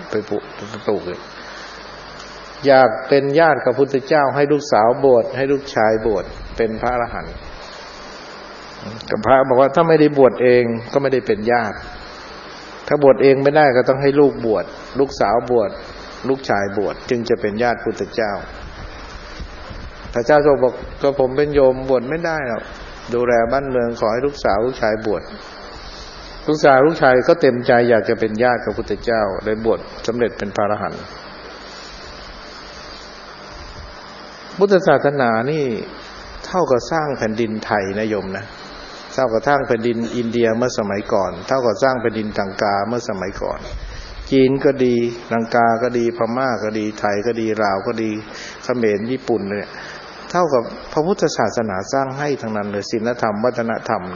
ไปปลูกอยากเป็นญาติกับพุทธเจ้าให้ลูกสาวบวชให้ลูกชายบวชเป็นพระอรหันต์กับพระบอกว่าถ้าไม่ได้บวชเองก็ไม่ได้เป็นญาติถ้าบวชเองไม่ได้ก็ต้องให้ลูกบวชลูกสาวบวชลูกชายบวชจึงจะเป็นญาติพุทธเจ้าพระเจ้าทรงบอกก็ผมเป็นโยมบวชไม่ได้หรอกดูแลบ้านเมืองขอให้ลูกสาวลูกชายบวชลูกสาวลูกชายก็เต็มใจอยากจะเป็นญาติกับพุทธเจ้าเลยบวชสำเร็จเป็นพระอรหันต์พุทธศาสนานี่เท่ากับสร้างแผ่นดินไทยนะโยมนะเท่ากับสร้างแผ่นดินอินเดียเมื่อสมัยก่อนเท่ากับสร้างแผ่นดินลังกาเมื่อสมัยก่อนจีนก็ดีลังกาก็ดีพม่าก็ดีไทยก็ดีลาวก็ดีเขมรญี่ปุ่นเนี่ยเท่ากับพระพุทธศาสนาสร้างให้ทั้งนั้นเลยศีลธรรมวัฒนธรรม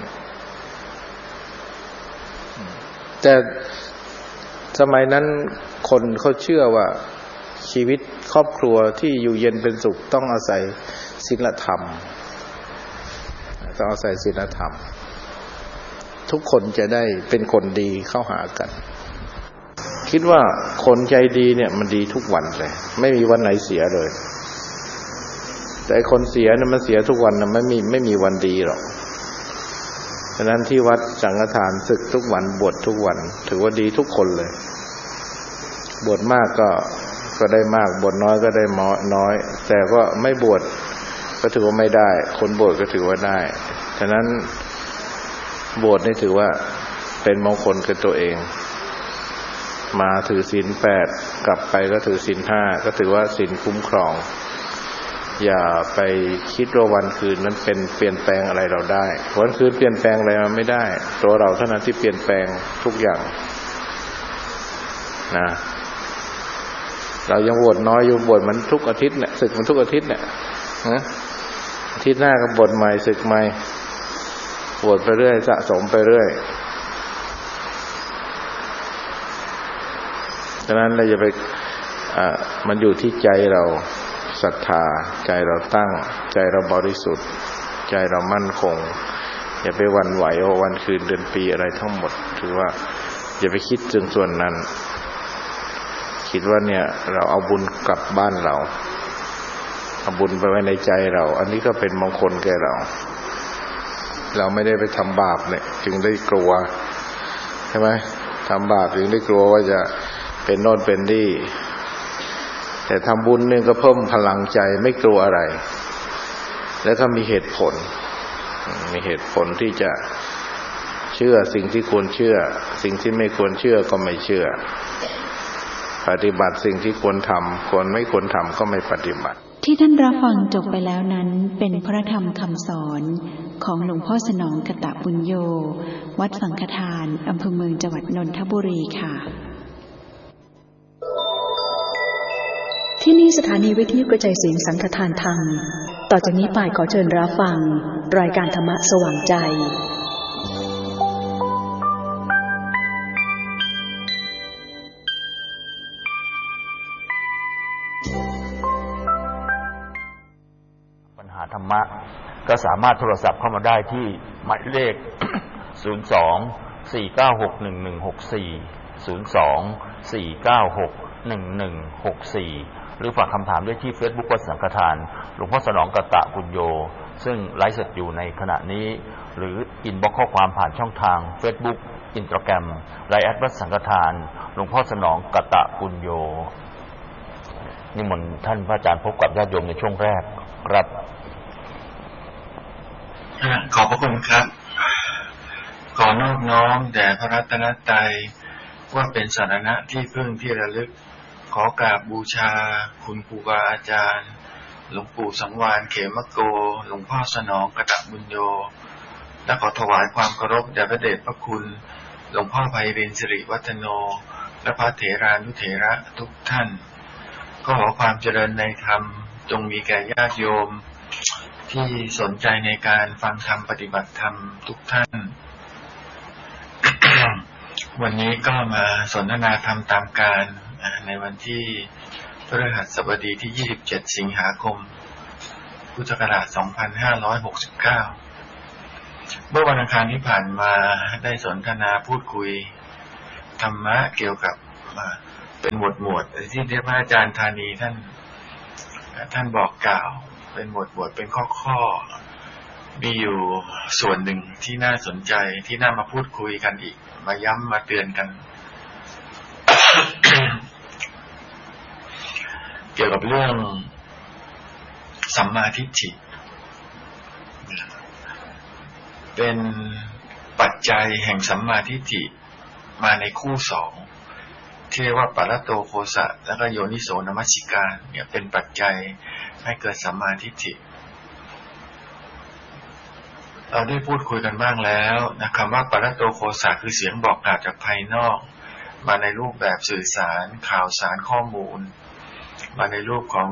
แต่สมัยนั้นคนเขาเชื่อว่าชีวิตครอบครัวที่อยู่เย็นเป็นสุขต้องอาศัยศีลธรรมต้องอาศัยศีลธรรมทุกคนจะได้เป็นคนดีเข้าหากันคิดว่าคนใจดีเนี่ยมันดีทุกวันเลยไม่มีวันไหนเสียเลยแต่คนเสียเนี่ยมันเสียทุกวันนะไม่มีวันดีหรอกฉะนั้นที่วัดสังฆทานศึกทุกวันบวชทุกวันถือว่าดีทุกคนเลยบวชมากก็ได้มากบวชน้อยก็ได้น้อยแต่ก็ไม่บวชก็ถือว่าไม่ได้คนบวชก็ถือว่าได้ฉะนั้นบวชนี่ถือว่าเป็นมงคลกับตัวเองมาถือศีล8กลับไปก็ถือศีล5ก็ถือว่าศีลคุ้มครองอย่าไปคิดว่าวันคืนนั้นเป็นเปลี่ยนแปลงอะไรเราได้วันคืนเปลี่ยนแปลงอะไรมาไม่ได้ตัวเราเท่านั้นที่เปลี่ยนแปลงทุกอย่างนะเรายังบวชน้อยอยู่บวชมันทุกอาทิตย์เนี่ยศึกมันทุกอาทิตย์เนี่ยนะอาทิตย์หน้าก็บวชใหม่ศึกใหม่บวชไปเรื่อยสะสมไปเรื่อยฉะนั้นเราจะไปมันอยู่ที่ใจเราศรัทธาใจเราตั้งใจเราบริสุทธิ์ใจเรามั่นคงอย่าไปหวั่นไหววันคืนเดือนปีอะไรทั้งหมดถือว่าอย่าไปคิดถึงส่วนนั้นคิดว่าเนี่ยเราเอาบุญกลับบ้านเราเอาบุญไปไว้ในใจเราอันนี้ก็เป็นมงคลแก่เราไม่ได้ไปทำบาปเนี่ยจึงได้กลัวใช่ไหมทำบาปจึงได้กลัวว่าจะเป็นโน่นเป็นนี่แต่ทำบุญเนี่ยก็เพิ่มพลังใจไม่กลัวอะไรแล้วก็มีเหตุผลที่จะเชื่อสิ่งที่ควรเชื่อสิ่งที่ไม่ควรเชื่อก็ไม่เชื่อปฏิบัติสิ่งที่ควรทำควรไม่ควรทำก็ไม่ปฏิบัติที่ท่านรับฟังจบไปแล้วนั้นเป็นพระธรรมคำสอนของหลวงพ่อสนองกตปุญโญวัดสังฆทานอำเภอเมืองจังหวัดนนทบุรีค่ะที่นี่สถานีวิทยุกระจายเสียงสังฆทานธรรมต่อจากนี้ไปขอเชิญรับฟังรายการธรรมะสว่างใจปัญหาธรรมะก็สามารถโทรศัพท์เข้ามาได้ที่หมายเลข 02-496-1164 หรือฝากคำถามได้ที่ Facebook วัดสังฆทานหลวงพ่อสนองกตปุญโญซึ่งไลฟ์สดอยู่ในขณะนี้หรืออินบ็อกซ์ข้อความผ่านช่องทาง Facebook Instagram ไลน์แอดวัดสังฆทานหลวงพ่อสนองกตปุญโญนิมนต์ท่านพระอาจารย์พบกับญาติโยมในช่วงแรกครับขอบพระคุณครับขอนอบน้อมแด่พระรัตนตรัยว่าเป็นสรณะที่พึ่งที่ระลึกขอกราบบูชาคุณครูบาอาจารย์หลวงปู่สังวาลเขมโกหลวงพ่อสนองกตปุญโญและขอถวายความเคารพแด่พระเดชพระคุณหลวงพ่อไพรินทร์สิริวัฒโนและพระเถรานุเถระทุกท่านก็ขอความเจริญในธรรมจงมีแก่ญาติโยมที่สนใจในการฟังธรรมปฏิบัติธรรมทุกท่าน วันนี้ก็มาสนทนาธรรมตามการในวันที่พฤหัสบดีที่27สิงหาคมพุทธศักราช2569เมื่อวันอังคารที่ผ่านมาได้สนทนาพูดคุยธรรมะเกี่ยวกับเป็นหมวดที่พระอาจารย์ธานีท่านบอกกล่าวเป็นหมวดเป็นข้อมีอยู่ส่วนหนึ่งที่น่าสนใจที่น่ามาพูดคุยกันอีกมาย้ำมาเตือนกัน เกี่ยวกับเรื่องสัมมาทิฏฐิเป็นปัจจัยแห่งสัมมาทิฏฐิมาในคู่สองที่เรียกว่าปารโตโคสะและก็โยนิโสนมัสสิการเนี่ยเป็นปัจจัยให้เกิดสัมมาทิฏฐิเราได้พูดคุยกันบ้างแล้วนะคำว่าปารโตโคสะคือเสียงบอกกล่าวจากภายนอกมาในรูปแบบสื่อสารข่าวสารข้อมูลมาในรูปของ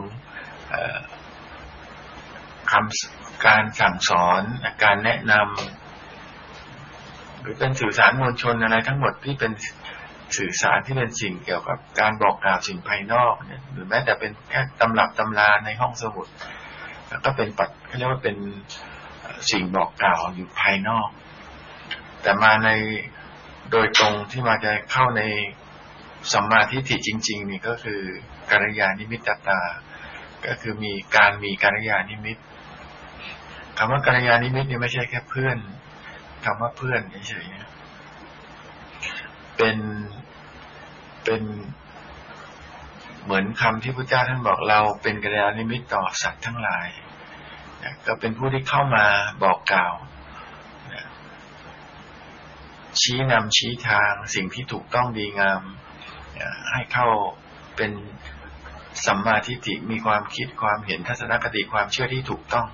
การสั่งสอนการแนะนำหรือเป็นสื่อสารมวลชนอะไรทั้งหมดที่เป็นสื่อสารที่เป็นสิ่งเกี่ยวกับการบอกกล่าวสิ่งภายนอกเนี่ยหรือแม้แต่เป็นแค่ตำรับตำราในห้องสมุดแล้วก็เป็นเขาเรียกว่าเป็นสิ่งบอกกล่าวอยู่ภายนอกแต่มาในโดยตรงที่มาจะเข้าในสัมมาทิฏฐิจริงๆนี่ก็คือกัลยาณิมิตตาก็คือมีกัลยาณิมิตคำว่ากัลยาณิมิตนี่ไม่ใช่แค่เพื่อนคำว่าเพื่อนเฉยๆเป็นเหมือนคำที่พระเจ้าท่านบอกเราเป็นกัลยาณิมิตต่อสัตว์ทั้งหลายก็เป็นผู้ที่เข้ามาบอกกล่าวชี้นำชี้ทางสิ่งที่ถูกต้องดีงามให้เข้าเป็นสัมมาทิฏฐิมีความคิดความเห็นทัศนคติความเชื่อที่ถูกต้อง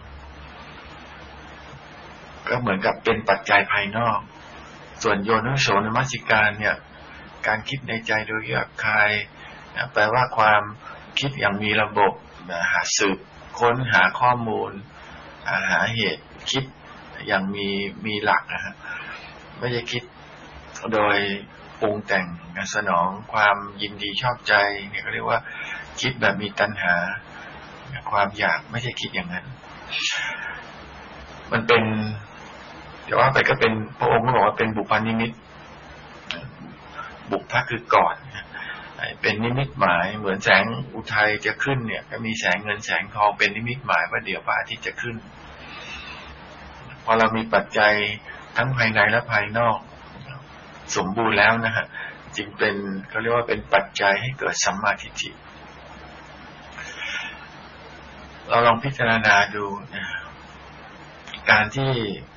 ก็เหมือนกับเป็นปัจจัยภายนอกส่วนโยนิโสมนสิการเนี่ยการคิดในใจโดยแยบคายแปลว่าความคิดอย่างมีระบบหาสืบค้นหาข้อมูลหาเหตุคิดอย่างมีหลักนะฮะไม่ใช่คิดโดยปรุงแต่งสนองความยินดีชอบใจเนี่ยเขาเรียกว่าคิดแบบมีตัณหาความอยากไม่ใช่คิดอย่างนั้นมันเป็นแต่ว่าไปก็เป็นพระองค์ก็บอกว่าเป็นบุพนิมิตบุพคือก่อนเป็นนิมิตหมายเหมือนแสงอุทัยจะขึ้นเนี่ยก็มีแสงเงินแสงทองเป็นนิมิตหมายว่าเดี๋ยวพระอาทิตย์จะขึ้นพอเรามีปัจจัยทั้งภายในและภายนอกสมบูรณ์แล้วนะฮะจึงเป็นเขาเรียกว่าเป็นปัจจัยให้เกิดสัมมาทิฏฐิเราลองพิจารณาดูนะการที่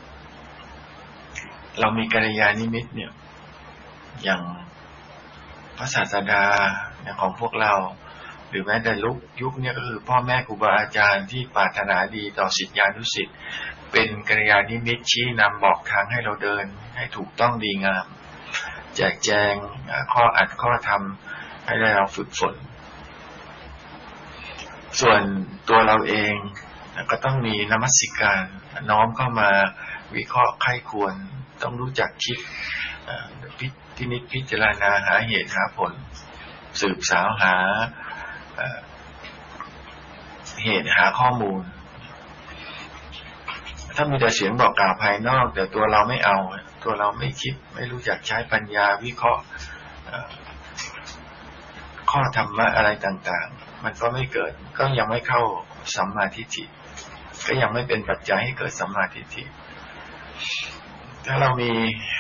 เรามีกัลยาณิมิตเนี่ยอย่างพระศาสดาของพวกเราหรือแม้แต่ยุคเนี่ยก็คือพ่อแม่ครูบาอาจารย์ที่ปรารถนาดีต่อศิษยานุศิษย์เป็นกัลยาณิมิตชี้นำบอกทางให้เราเดินให้ถูกต้องดีงามแจกแจงข้ออัดข้อธรรมให้ได้เราฝึกฝนส่วนตัวเราเองก็ต้องมีนมัสการน้อมเข้ามาวิเคราะห์ไข้ควรต้องรู้จักคิดพิจารณาหาเหตุหาผลสืบสาวหาเหตุหาข้อมูลถ้ามีแต่เสียงบอกกล่าวภายนอกแต่ตัวเราไม่เอาตัวเราไม่คิดไม่รู้จักใช้ปัญญาวิเคราะห์ข้อธรรมะอะไรต่างๆมันก็ไม่เกิดก็ยังไม่เข้าสัมมาทิฏฐิก็ยังไม่เป็นปัจจัยให้เกิดสัมมาทิฏฐิถ้าเรามี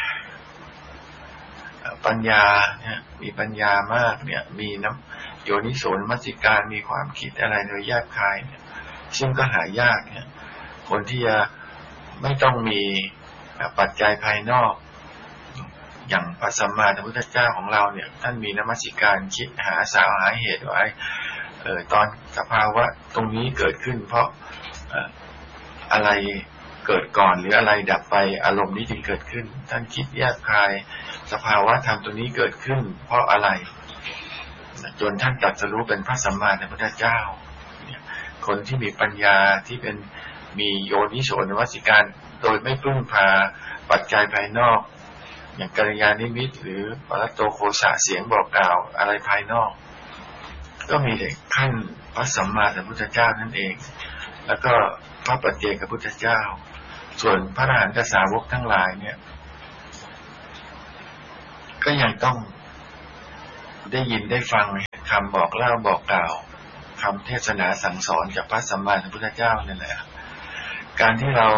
ปัญญาเนี่ยมีปัญญามากเนี่ยมีโยนิโสมนสิการมีความคิดอะไรโดยแยบคายเนี่ยซึ่งก็หายากเนี่ยคนที่จะไม่ต้องมีปัจจัยภายนอกอย่างพระสัมมาสัมพุทธเจ้าของเราเนี่ยท่านมีนมัสการคิดหาสาวหาเหตุไว้ตอนสภาวะตรงนี้เกิดขึ้นเพราะอะไรเกิดก่อนหรืออะไรดับไปอารมณ์นี้จึงเกิดขึ้นท่านคิดแยบคายสภาวะธรรมตัวนี้เกิดขึ้นเพราะอะไรจนท่านตรัสรู้เป็นพระสัมมาสัมพุทธเจ้าคนที่มีปัญญาที่เป็นมีโยนิโสมนสิการโดยไม่พึ่งพาปัจจัยภายนอกอย่างกัลยาณิมิตหรือปรตโตโคสะเสียงบอกกล่าวอะไรภายนอกก็มีแต่ขั้นพระสัมมาสัมพุทธเจ้านั่นเองแล้วก็พระปัจเจกพุทธเจ้าส่วนพระอรหันตสาวกทั้งหลายเนี่ยก็ยังต้องได้ยินได้ฟังคำบอกเล่าบอกกล่าวคำเทศนาสั่งสอนจากพระสัมมาสัมพุทธเจ้านี่แหละการที่เรา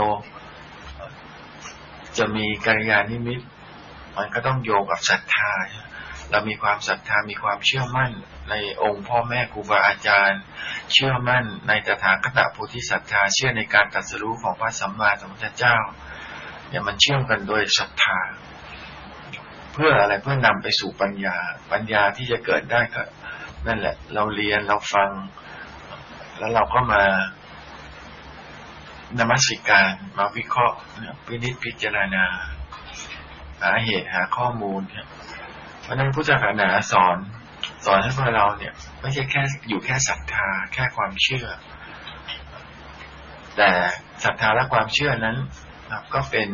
จะมีกัลยาณมิตรมันก็ต้องโยงกับศรัทธาเรามีความศรัทธามีความเชื่อมั่นในองค์พ่อแม่ครูบาอาจารย์เชื่อมั่นในตถาคตโพธิศรัทธาเชื่อในการตรัสรู้ของพระสัมมาสัมพุทธเจ้าเนี่ยมันเชื่อมกันโดยศรัทธาเพื่ออะไรเพื่อนำไปสู่ปัญญาที่จะเกิดได้ก็นั่นแหละเราเรียนเราฟังแล้วเราก็มานมัสการมาวิเคราะห์พินิจพิจารณาหาเหตุหาข้อมูลเพราะนั้นพุทธศาสนาสอนให้พวกเราเนี่ยไม่ใช่แค่อยู่แค่ศรัทธาแค่ความเชื่อแต่ศรัทธาและความเชื่อนั้นก็เป็น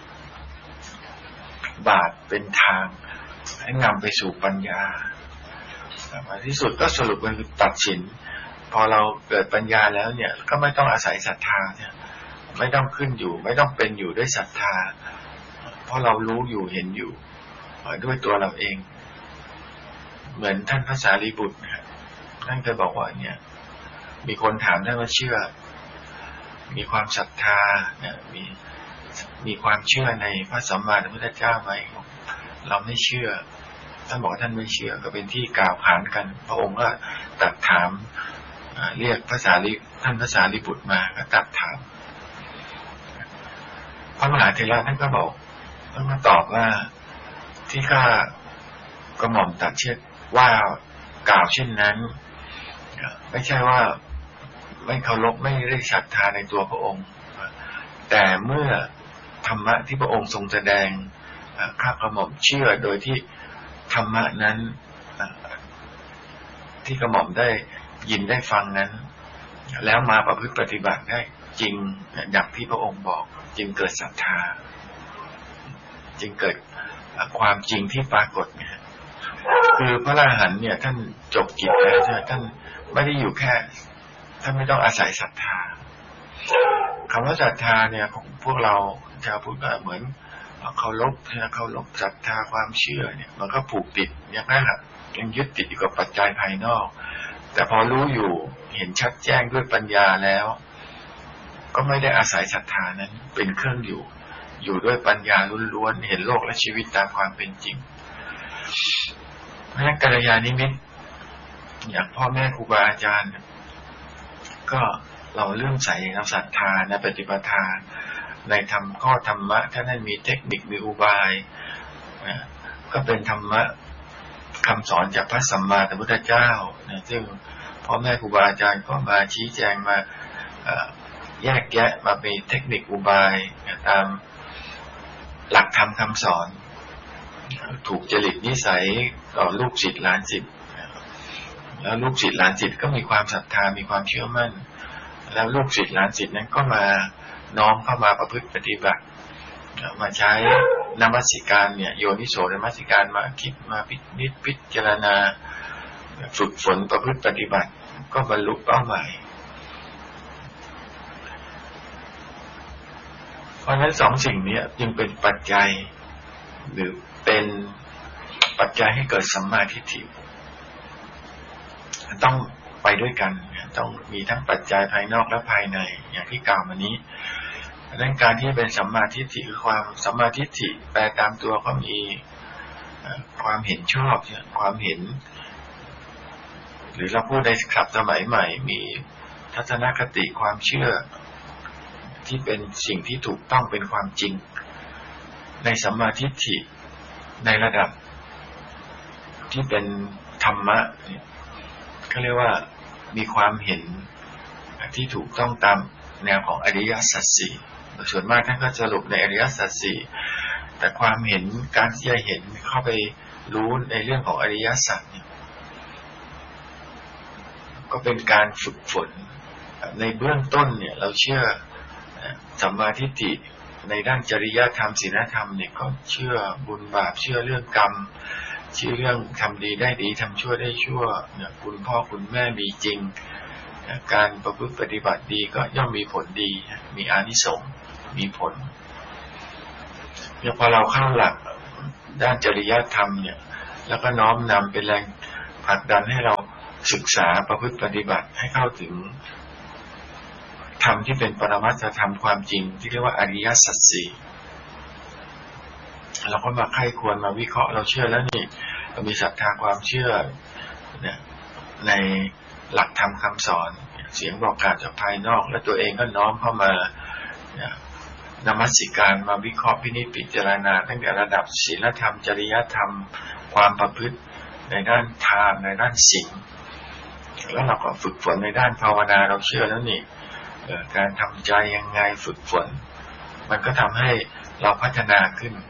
บาตรเป็นทางให้นำไปสู่ปัญญาที่สุดก็สรุปมันคือตัดสินพอเราเกิดปัญญาแล้วเนี่ยก็ไม่ต้องอาศัยศรัทธาเนี่ยไม่ต้องขึ้นอยู่ไม่ต้องเป็นอยู่ด้วยศรัทธาเพราะเรารู้อยู่เห็นอยู่ด้วยตัวเราเองเหมือนท่านพระสารีบุตรท่านเคยบอกว่าเนี่ยมีคนถามท่านว่าเชื่อมีความศรัทธาเนี่ยมีความเชื่อในพระสัมมาสัมพุทธเจ้าไหมเราไม่เชื่อท่านบอกท่านไม่เชื่อก็เป็นที่กล่าวขานกันพระองค์ก็ตรัสถามเรียกท่านพระสารีบุตรมาก็ตรัสถามพระมหาเถระท่านก็บอกท่านก็ตอบว่าที่ข้ากระหม่อมตรัสว่ากล่าวเช่นนั้นไม่ใช่ว่าไม่เคารพไม่ได้ศรัทธาในตัวพระองค์แต่เมื่อธรรมะที่พระองค์ทรงแสดงข้ากระหม่อมเชื่อโดยที่ธรรมะนั้นที่กระหม่อมได้ยินได้ฟังนั้นแล้วมาประพฤติปฏิบัติได้จริงอย่างที่พระองค์บอกจึงเกิดศรัทธาจึงเกิดความจริงที่ปรากฏเนี่ยคือพระอรหันต์เนี่ยท่านจบกิจแล้วใช่ไหมท่านไม่ได้อยู่แค่ท่านไม่ต้องอาศัยศรัทธาคำว่าศรัทธาเนี่ยของพวกเราชาวพุทธก็เหมือนเคารพศรัทธาความเชื่อเนี่ยมันก็ผูกติดอย่างนั้นแหละยังยึดติดอยู่กับปัจจัยภายนอกแต่พอรู้อยู่เห็นชัดแจ้งด้วยปัญญาแล้วก็ไม่ได้อาศัยศรัทธานั้นเป็นเครื่องอยู่ด้วยปัญญาล้วนๆเห็นโลกและชีวิตตามความเป็นจริงเพราะฉะนั้นกัลยาณมิตรอย่างพ่อแม่ครูบาอาจารย์ก็เราเลื่อมใสในศรัทธาในปฏิปทาในธรรมข้อธรรมะท่านให้มีเทคนิคมีอุบายก็เป็นธรรมะคำสอนจากพระสัมมาสัมพุทธเจ้าซึ่งพ่อแม่ครูบาอาจารย์ก็มาชี้แจงมาแยกแยะมาเป็นเทคนิคอุบายตามหลักธรรมคำสอนถูกจริตนิสัยต่อลูกศิษย์หลานศิษย์แล้วลูกศิษย์หลานศิษย์ก็มีความศรัทธามีความเชื่อมั่นแล้วลูกศิษย์หลานศิษย์นั้นก็มาน้อมเข้ามาประพฤติปฏิบัติมาใช้นมัสการเนี่ยโยนิโสนมัสการมาคิดมาพิจารณาฝึกฝนประพฤติปฏิบัติก็บรรลุเป้าหมายเพราะฉะนั้นสองสิ่งนี้จึงเป็นปัจจัยหรือเป็นปัจจัยให้เกิดสัมมาทิฏฐิต้องไปด้วยกันต้องมีทั้งปัจจัยภายนอกและภายในอย่างที่กล่าวมานี้ดังนั้นการที่เป็นสัมมาทิฏฐิคือความสัมมาทิฏฐิแปลตามตัวก็มีความเห็นชอบความเห็นหรือเราพูดในคำสมัยใหม่มีทัศนคติความเชื่อที่เป็นสิ่งที่ถูกต้องเป็นความจริงในสัมมาทิฏฐิในระดับที่เป็นธรรมะเขาเรียกว่ามีความเห็นที่ถูกต้องตามแนวของอริยสัจสี่ส่วนมากท่านก็สรุปในอริยสัจสี่แต่ความเห็นการที่จะเห็นเข้าไปรู้ในเรื่องของอริยสัจเนี่ยก็เป็นการฝึกฝนในเบื้องต้นเนี่ยเราเชื่อสัมมาทิฏฐิในด้านจริยธรรมศีลธรรมเนี่ยก็เชื่อบุญบาปเชื่อเรื่องกรรมเชื่อเรื่องทำดีได้ดีทำชั่วได้ชั่วเนี่ยคุณพ่อคุณแม่มีจริงการประพฤติปฏิบัติดีก็ย่อมมีผลดีมีอานิสงส์มีผลเนี่ยพอเราเข้าหลักด้านจริยธรรมเนี่ยแล้วก็น้อมนำเป็นแรงผลักดันให้เราศึกษาประพฤติปฏิบัติให้เข้าถึงธรรมที่เป็นปรมัตถธรรมความจริงที่เรียกว่าอริยสัจสี่เราก็มาไข้ควรมาวิเคราะห์เราเชื่อแล้วนี่เรามีศรัทธาความเชื่อเนี่ยในหลักธรรมคำสอนเสียงบอกกล่าวจากภายนอกและตัวเองก็น้อมเข้ามานมัสการมาวิเคราะห์พินิจพิจารณาตั้งแต่ระดับศีลธรรมจริยธรรมความประพฤติในด้านทานในด้านศีลแล้วเราก็ฝึกฝนในด้านภาวนาเราเชื่อแล้วนี่การทำใจยังไงฝึกฝนมันก็ทำให้เราพัฒนาขึ้น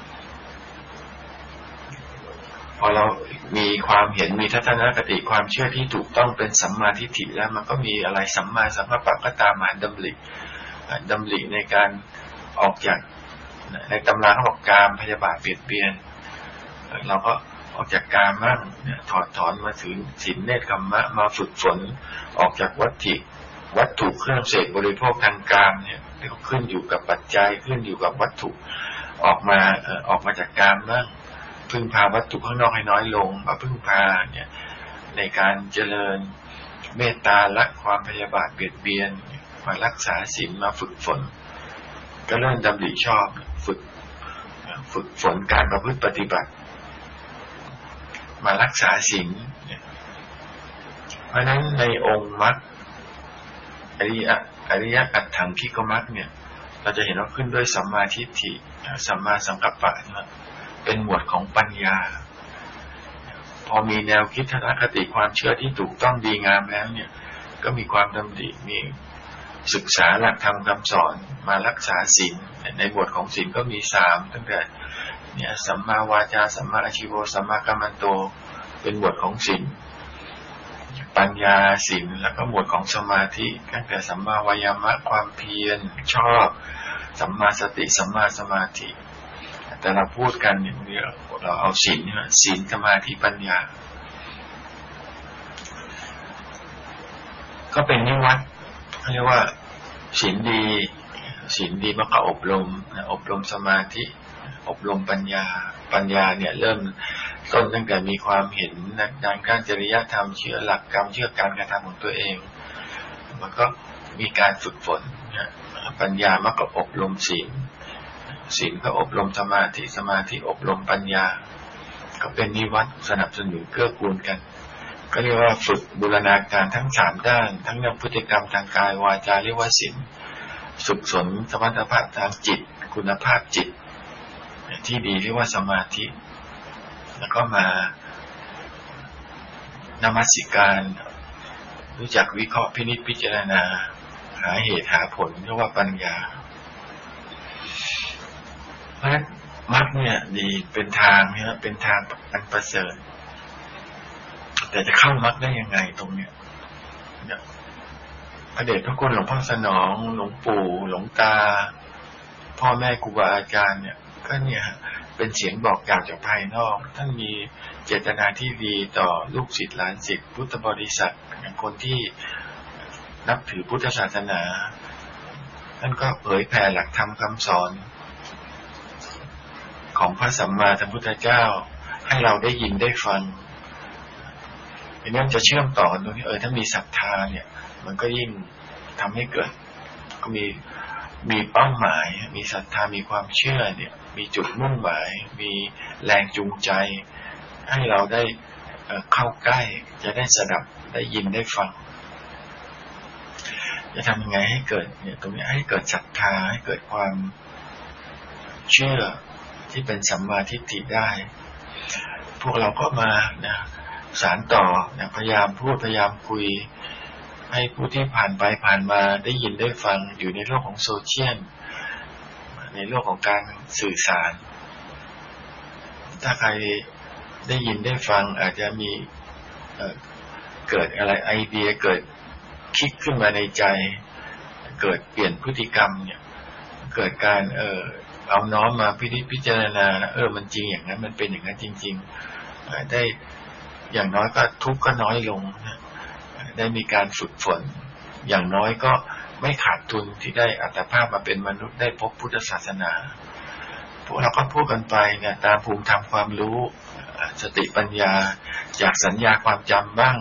พอเรามีความเห็นมีทัศนคติความเชื่อที่ถูกต้องเป็นสัมมาทิฏฐิแล้วมันก็มีอะไรสัมมาสังกัปปะก็ตามมาดำริในการออกจากในตำราเขาบอกกามพยาบาทเบียดเบียนเราก็ออกจากกามมั่งเนี่ยถอดถอนมาถึงศีลเนกขัมมะมาฝึกฝนออกจากวัตถุเครื่องเสพบริโภคทางกามเนี่ยที่ขึ้นอยู่กับปัจจัยขึ้นอยู่กับวัตถุออกมาจากกามมั่งพึ่งพาวัตถุข้างนอกให้น้อยลงมาพึ่งพาเนี่ยในการเจริญเมตตาละความพยาบาทเบียดเบียนมารักษาศีลมาฝึกฝนก็เริ่มดำริชอบฝึกฝนการประพฤติปฏิบัติมารักษาศีลเพราะนั้นในองค์มรรคอริยอัตถังคิกมรรคเนี่ยเราจะเห็นว่าขึ้นด้วยสัมมาทิฏฐิสัมมาสังกัปปะเป็นหมวดของปัญญาพอมีแนวคิดทัศนคติความเชื่อที่ถูกต้องดีงามแล้วเนี่ยก็มีความดำริมีศึกษาหลักธรรมคำสอนมารักษาศีลในหมวดของศีลก็มี3ตั้งแต่เนี่ยสัมมาวาจาสัมมาอาชีโวสัมมากัมมันโตเป็นหมวดของศีลปัญญาศีลแล้วก็หมวดของสมาธิตั้งแต่สัมมาวายามะความเพียรชอบสัมมาสติสัมมาสมาธิแต่เราพูดกันอย่างนี้เราเอาศีลสมาธิปัญญาก็เป็นนิวัตเขาเรียกว่าศีลดีมันก็อบรมสมาธิอบรมปัญญาเนี่ยเริ่มต้นตั้งแต่มีความเห็นในด้านจริยธรรมเชื่อหลักกรรมเชื่อการกระทำของตัวเองมันก็มีการฝึกฝนปัญญามันก็อบรมศีลก็อบรมสมาธิอบรมปัญญาก็เป็นนิวัตสนับสนุนเกื้อกูลกันก็เรียกว่าฝึกบูรณาการทั้ง3ด้านทั้งในพฤติกรรมทางกายวาจาเรียกว่าศีลฝึกฝนสมรรถภาพทางจิตคุณภาพจิตที่ดีเรียกว่าสมาธิแล้วก็มานมัสการรู้จักวิเคราะห์พินิจพิจารณาหาเหตุหาผลเรียกว่าปัญญาเพราะฉะนั้นมรรคเนี่ยดีเป็นทางนะเป็นทางอันประเสริฐแต่จะเข้ามรรคได้ยังไงตรงเนี้ยพระเดชพระคุณหลวงพ่อสนองหลวงปู่หลวงตาพ่อแม่ครูบาอาจารย์เนี่ยก็เนี่ยเป็นเสียงบอกกล่าวจากภายนอกท่านมีเจตนาที่ดีต่อลูกศิษย์หลานศิษย์พุทธบริษัทอย่างคนที่นับถือพุทธศาสนาท่านก็เผยแผ่หลักธรรมคำสอนของพระสัมมาสัมพุทธเจ้าให้เราได้ยินได้ฟังอันนี้จะเชื่อมต่อตรงนี้ถ้ามีศรัทธาเนี่ยมันก็ยิ่งทำให้เกิดก็มีเป้าหมายมีศรัทธามีความเชื่อเนี่ยมีจุดมุ่งหมายมีแรงจูงใจให้เราได้เข้าใกล้จะได้สดับได้ยินได้ฟังจะทำยังไงให้เกิดเนี่ยตรงนี้ให้เกิดศรัทธาให้เกิดความเชื่อที่เป็นสัมมาทิฏฐิได้พวกเราก็มานะสานต่อนะพยายามพูดพยายามคุยให้ผู้ที่ผ่านไปผ่านมาได้ยินได้ฟังอยู่ในโลกของโซเชียลในโลกของการสื่อสารถ้าใครได้ยินได้ฟังอาจจะมีเกิดอะไรไอเดียเกิดคิดขึ้นมาในใจเกิดเปลี่ยนพฤติกรรมเนี่ยเกิดการเอาน้อมมาพิจารณามันจริงอย่างนั้นมันเป็นอย่างนั้นจริงๆได้อย่างน้อยก็ทุกข์ก็น้อยลงได้มีการฝึกฝนอย่างน้อยก็ไม่ขาดทุนที่ได้อัตภาพมาเป็นมนุษย์ได้พบพุทธศาสนาพวกเราก็พูดกันไปเนี่ยตามภูมิธรรมความรู้สติปัญญาจากสัญญาความจำบ้าง